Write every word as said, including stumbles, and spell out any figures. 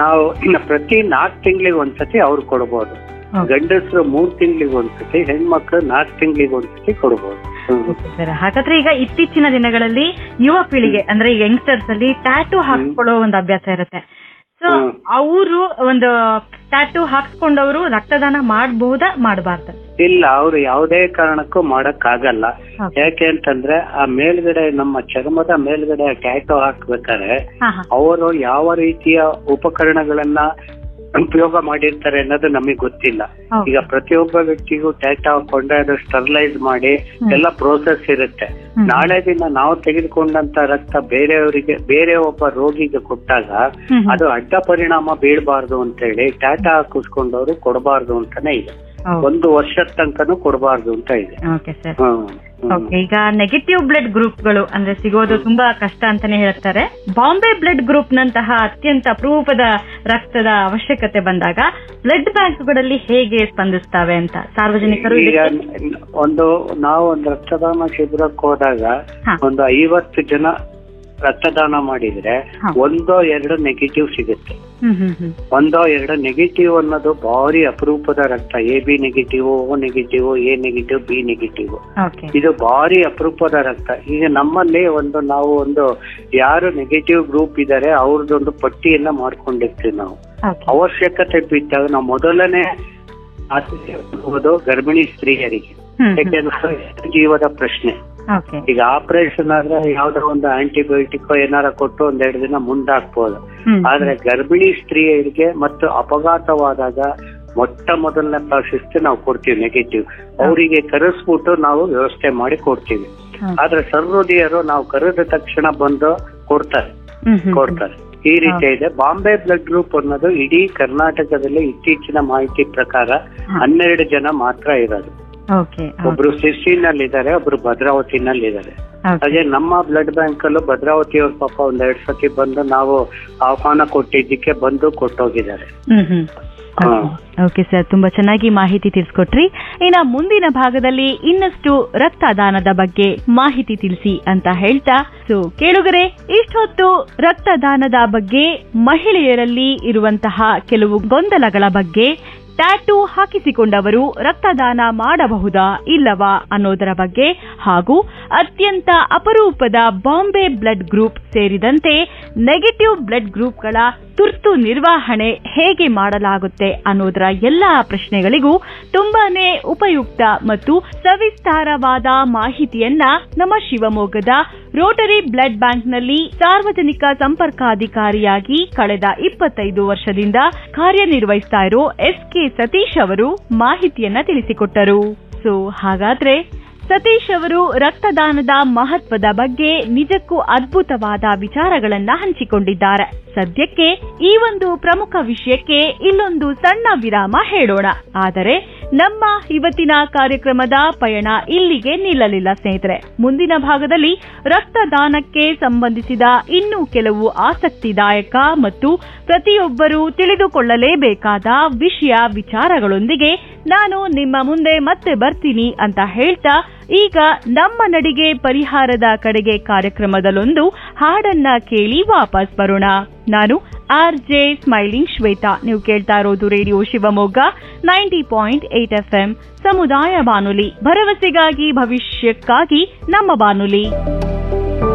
ನಾವು ಇನ್ನು ಪ್ರತಿ ನಾಲ್ಕು ತಿಂಗಳಿಗೆ ಒಂದ್ಸತಿ ಅವ್ರು ಕೊಡ್ಬೋದು. ಗಂಡಸರು ಮೂರ್ ತಿಂಗಳಿಗೆ ಒಂದ್ಸತಿ, ಹೆಣ್ಮಕ್ಳು ನಾಲ್ಕು ತಿಂಗಳಿಗೆ ಒಂದ್ಸತಿ ಕೊಡ್ಬೋದು. ಸರ್, ಹಾಗಾದ್ರೆ ಈಗ ಇತ್ತೀಚಿನ ದಿನಗಳಲ್ಲಿ ಯುವ ಪೀಳಿಗೆ ಅಂದ್ರೆ ಯಂಗ್ಸ್ಟರ್ಸ್ ಅಲ್ಲಿ ಟ್ಯಾಟೂ ಹಾಕ್ಕೊಳ್ಳೋ ಒಂದು ಅಭ್ಯಾಸ ಇರುತ್ತೆ. ಸೊ ಅವರು ಒಂದು ಟ್ಯಾಟೂ ಹಾಕ್ಸ್ಕೊಂಡವರು ರಕ್ತದಾನ ಮಾಡಬಹುದಾ ಮಾಡಬಾರ್ದ? ಇಲ್ಲ, ಅವ್ರು ಯಾವುದೇ ಕಾರಣಕ್ಕೂ ಮಾಡಕ್ ಆಗಲ್ಲ. ಯಾಕೆ ಅಂತಂದ್ರೆ ಆ ಮೇಲ್ಗಡೆ ನಮ್ಮ ಚರ್ಮದ ಮೇಲ್ಗಡೆ ಟ್ಯಾಟೂ ಹಾಕ್ಬೇಕಾದ್ರೆ ಅವರು ಯಾವ ರೀತಿಯ ಉಪಕರಣಗಳನ್ನ ಉಪಯೋಗ ಮಾಡಿರ್ತಾರೆ ಅನ್ನೋದು ನಮಗೆ ಗೊತ್ತಿಲ್ಲ. ಈಗ ಪ್ರತಿಯೊಬ್ಬ ವ್ಯಕ್ತಿಗೂ ಟ್ಯಾಟೂ ಹಾಕೊಂಡ್ರೆ ಅದು ಸ್ಟರ್ಲೈಸ್ ಮಾಡಿ ಎಲ್ಲ ಪ್ರೋಸೆಸ್ ಇರುತ್ತೆ. ನಾಳೆ ದಿನ ನಾವು ತೆಗೆದುಕೊಂಡಂತ ರಕ್ತ ಬೇರೆಯವರಿಗೆ, ಬೇರೆ ಒಬ್ಬ ರೋಗಿಗೆ ಕೊಟ್ಟಾಗ ಅದು ಅಡ್ಡ ಪರಿಣಾಮ ಬೀಳಬಾರ್ದು ಅಂತ ಹೇಳಿ ಟ್ಯಾಟೂ ಹಾಕಿಸ್ಕೊಂಡವ್ರು ಕೊಡಬಾರ್ದು ಅಂತಾನೆ ಇದೆ. ಒಂದು ವರ್ಷದ ತನಕನೂ ಕೊಡಬಾರ್ದು ಅಂತ ಇದೆ. ಈಗ ನೆಗೆಟಿವ್ ಬ್ಲಡ್ ಗ್ರೂಪ್ಗಳು ಅಂದ್ರೆ ಸಿಗೋದು ತುಂಬಾ ಕಷ್ಟ ಅಂತಾನೆ ಹೇಳ್ತಾರೆ. ಬಾಂಬೆ ಬ್ಲಡ್ ಗ್ರೂಪ್ ನಂತಹ ಅತ್ಯಂತ ಅಪರೂಪದ ರಕ್ತದ ಅವಶ್ಯಕತೆ ಬಂದಾಗ ಬ್ಲಡ್ ಬ್ಯಾಂಕ್ಗಳಲ್ಲಿ ಹೇಗೆ ಸ್ಪಂದಿಸ್ತವೆ ಅಂತ ಸಾರ್ವಜನಿಕರು? ಒಂದು ನಾವು ಒಂದು ರಕ್ತದಾನ ಶಿಬಿರಕ್ಕೆ ಹೋದಾಗ ಒಂದು ಐವತ್ತು ಜನ ರಕ್ತದಾನ ಮಾಡಿದ್ರೆ ಒಂದೋ ಎರಡು ನೆಗೆಟಿವ್ ಸಿಗುತ್ತೆ. ಒಂದೋ ಎರಡು ನೆಗೆಟಿವ್ ಅನ್ನೋದು ಭಾರಿ ಅಪರೂಪದ ರಕ್ತ. A B negative, O negative, A negative, B negative, ಇದು ಭಾರಿ ಅಪರೂಪದ ರಕ್ತ. ಈಗ ನಮ್ಮಲ್ಲಿ ಒಂದು ನಾವು ಒಂದು ಯಾರು ನೆಗೆಟಿವ್ ಗ್ರೂಪ್ ಇದ್ದಾರೆ ಅವ್ರದ್ದೊಂದು ಪಟ್ಟಿಯನ್ನ ಮಾಡ್ಕೊಂಡಿರ್ತೀವಿ ನಾವು. ಅವಶ್ಯಕತೆ ಬಿದ್ದಾಗ ನಾವು ಮೊದಲನೇ ಆದ್ಯತೆ ಗರ್ಭಿಣಿ ಸ್ತ್ರೀಯರಿಗೆ. ಯಾಕೆಂದ್ರೆ ಜೀವದ ಪ್ರಶ್ನೆ. ಈಗ ಆಪರೇಷನ್ ಆದ್ರೆ ಯಾವ್ದಾರ ಒಂದು ಆಂಟಿಬಯೋಟಿಕ್ ಏನಾರ ಕೊಟ್ಟು ಒಂದೆರಡು ದಿನ ಮುಂದಾಕ್ಬೋದು. ಆದ್ರೆ ಗರ್ಭಿಣಿ ಸ್ತ್ರೀಯರಿಗೆ ಮತ್ತು ಅಪಘಾತವಾದಾಗ ಮೊಟ್ಟ ಮೊದಲನೇ ಪ್ರಾಶಸ್ತ್ಯ ನಾವು ಕೊಡ್ತೀವಿ ನೆಗೆಟಿವ್. ಅವರಿಗೆ ಕರೆಸ್ಬಿಟ್ಟು ನಾವು ವ್ಯವಸ್ಥೆ ಮಾಡಿ ಕೊಡ್ತೀವಿ. ಆದ್ರೆ ಸಹೃದಯರು ನಾವು ಕರೆದ ತಕ್ಷಣ ಬಂದು ಕೊಡ್ತಾರೆ ಕೊಡ್ತಾರೆ ಈ ರೀತಿ ಇದೆ. ಬಾಂಬೆ ಬ್ಲಡ್ ಗ್ರೂಪ್ ಅನ್ನೋದು ಇಡೀ ಕರ್ನಾಟಕದಲ್ಲಿ ಇತ್ತೀಚಿನ ಮಾಹಿತಿ ಪ್ರಕಾರ ಹನ್ನೆರಡು ಜನ ಮಾತ್ರ ಇರೋದು. ಒಬ್ರು ಸಿರ್ಸಿನಲ್ಲಿ ಇದ್ದಾರೆ, ಒಬ್ರು ಭದ್ರಾವತಿನಲ್ಲಿ ಇದ್ದಾರೆ. ಹಾಗೆ ನಮ್ಮ ಬ್ಲಡ್ ಬ್ಯಾಂಕ್ ಅಲ್ಲೂ ಭದ್ರಾವತಿ ಅವ್ರ ಪಾಪ ಒಂದೆರಡು ಸತಿ ಬಂದು ನಾವು ಆಹ್ವಾನ ಕೊಟ್ಟಿದ್ದಕ್ಕೆ ಬಂದು ಕೊಟ್ಟೋಗಿದ್ದಾರೆ. ಓಕೆ ಸರ್, ತುಂಬಾ ಚೆನ್ನಾಗಿ ಮಾಹಿತಿ ತಿಳಿಸ್ಕೊಟ್ರಿ. ಇನ್ನ ಮುಂದಿನ ಭಾಗದಲ್ಲಿ ಇನ್ನಷ್ಟು ರಕ್ತದಾನದ ಬಗ್ಗೆ ಮಾಹಿತಿ ತಿಳಿಸಿ ಅಂತ ಹೇಳ್ತಾ, ಸೊ ಕೇಳುಗರೆ, ಇಷ್ಟೊತ್ತು ರಕ್ತದಾನದ ಬಗ್ಗೆ, ಮಹಿಳೆಯರಲ್ಲಿ ಇರುವಂತಹ ಕೆಲವು ಗೊಂದಲಗಳ ಬಗ್ಗೆ, ಟ್ಯಾಟೂ ಹಾಕಿಸಿಕೊಂಡವರು ರಕ್ತದಾನ ಮಾಡಬಹುದಾ ಇಲ್ಲವಾ ಅನ್ನೋದರ ಬಗ್ಗೆ, ಹಾಗೂ ಅತ್ಯಂತ ಅಪರೂಪದ ಬಾಂಬೆ ಬ್ಲಡ್ ಗ್ರೂಪ್ ಸೇರಿದಂತೆ ನೆಗೆಟಿವ್ ಬ್ಲಡ್ ಗ್ರೂಪ್ಗಳ ತುರ್ತು ನಿರ್ವಹಣೆ ಹೇಗೆ ಮಾಡಲಾಗುತ್ತೆ ಅನ್ನೋದರ ಎಲ್ಲಾ ಪ್ರಶ್ನೆಗಳಿಗೂ ತುಂಬಾನೇ ಉಪಯುಕ್ತ ಮತ್ತು ಸವಿಸ್ತಾರವಾದ ಮಾಹಿತಿಯನ್ನ ನಮ್ಮ ಶಿವಮೊಗ್ಗದ ರೋಟರಿ ಬ್ಲಡ್ ಬ್ಯಾಂಕ್ನಲ್ಲಿ ಸಾರ್ವಜನಿಕ ಸಂಪರ್ಕಾಧಿಕಾರಿಯಾಗಿ ಕಳೆದ ಇಪ್ಪತ್ತೈದು ವರ್ಷದಿಂದ ಕಾರ್ಯನಿರ್ವಹಿಸ್ತಾ ಇರೋ ಎಸ್ ಕೆ ಸತೀಶ್ ಅವರು ಮಾಹಿತಿಯನ್ನ ತಿಳಿಸಿಕೊಟ್ಟರು. ಸೊ ಹಾಗಾದ್ರೆ ಸತೀಶ್ ಅವರು ರಕ್ತದಾನದ ಮಹತ್ವದ ಬಗ್ಗೆ ನಿಜಕ್ಕೂ ಅದ್ಭುತವಾದ ವಿಚಾರಗಳನ್ನ ಹಂಚಿಕೊಂಡಿದ್ದಾರೆ. ಸದ್ಯಕ್ಕೆ ಈ ಒಂದು ಪ್ರಮುಖ ವಿಷಯಕ್ಕೆ ಇಲ್ಲೊಂದು ಸಣ್ಣ ವಿರಾಮ ಹೇಳೋಣ. ಆದರೆ ನಮ್ಮ ಇವತ್ತಿನ ಕಾರ್ಯಕ್ರಮದ ಪಯಣ ಇಲ್ಲಿಗೆ ನಿಲ್ಲಲಿಲ್ಲ ಸ್ನೇಹಿತರೆ. ಮುಂದಿನ ಭಾಗದಲ್ಲಿ ರಕ್ತದಾನಕ್ಕೆ ಸಂಬಂಧಿಸಿದ ಇನ್ನೂ ಕೆಲವು ಆಸಕ್ತಿದಾಯಕ ಮತ್ತು ಪ್ರತಿಯೊಬ್ಬರೂ ತಿಳಿದುಕೊಳ್ಳಲೇಬೇಕಾದ ವಿಷಯ ವಿಚಾರಗಳೊಂದಿಗೆ ನಾನು ನಿಮ್ಮ ಮುಂದೆ ಮತ್ತೆ ಬರ್ತೀನಿ ಅಂತ ಹೇಳ್ತಾ, ಈಗ ನಮ್ಮ ನಡಿಗೆ ಪರಿಹಾರದ ಕಡೆಗೆ ಕಾರ್ಯಕ್ರಮದಲ್ಲೊಂದು ಹಾಡನ್ನ ಕೇಳಿ ವಾಪಸ್ ಬರೋಣ. ನಾನು ಆರ್ ಜೆ ಸ್ಮೈಲಿಂಗ್ ಶ್ವೇತಾ. ನೀವು ಕೇಳ್ತಾ ಇರೋದು radio Shivamogga ninety point eight F M ಸಮುದಾಯ ಬಾನುಲಿ, ಭರವಸೆಗಾಗಿ ಭವಿಷ್ಯಕ್ಕಾಗಿ ನಮ್ಮ ಬಾನುಲಿ.